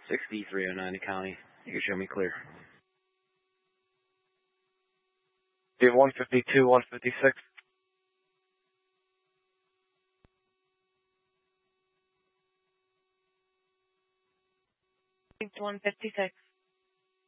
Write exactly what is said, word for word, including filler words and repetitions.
sixty, three oh nine to county. You can show me clear. one fifty-two, one fifty-six. one fifty-six.